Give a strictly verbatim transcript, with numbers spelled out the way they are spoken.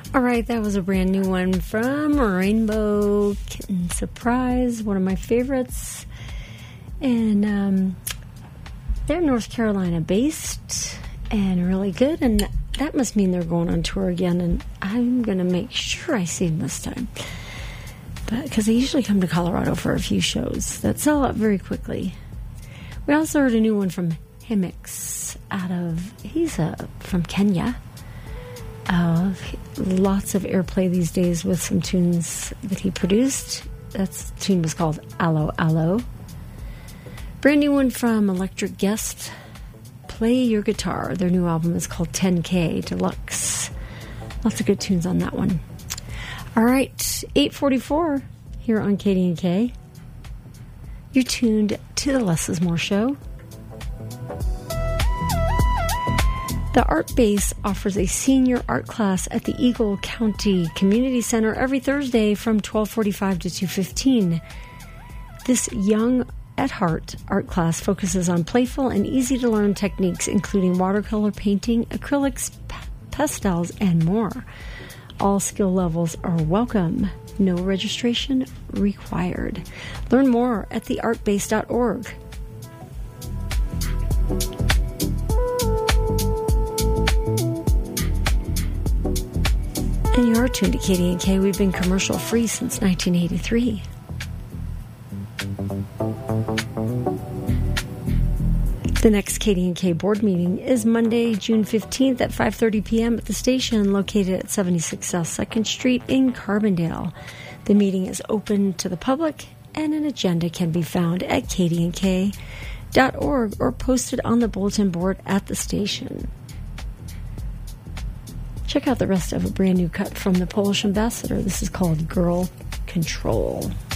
All right, that was a brand new one from Rainbow Kitten Surprise, one of my favorites. And um, they're North Carolina based and really good. And that must mean they're going on tour again. And I'm going to make sure I see them this time. But because they usually come to Colorado for a few shows that sell out very quickly. We also heard a new one from Hemix out of, he's uh, from Kenya. Uh, lots of airplay these days with some tunes that he produced. That tune was called Allo Allo. Brand new one from Electric Guest, Play Your Guitar. Their new album is called ten K Deluxe. Lots of good tunes on that one. All right, eight forty-four here on Katie and Kay. You're tuned to the Less is More show. The Art Base offers a senior art class at the Eagle County Community Center every Thursday from twelve forty-five to two fifteen. This young at heart art class focuses on playful and easy-to-learn techniques, including watercolor painting, acrylics, p- pastels, and more. All skill levels are welcome. No registration required. Learn more at the art base dot org. And you are tuned to Katie and Kay. We've been commercial free since nineteen eighty-three. The next Katie and Kay board meeting is Monday, June fifteenth at five thirty p.m. at the station located at seventy-six South second Street in Carbondale. The meeting is open to the public, and an agenda can be found at katie and kay dot org or posted on the bulletin board at the station. Check out the rest of a brand new cut from the Polish Ambassador. This is called Girl Control.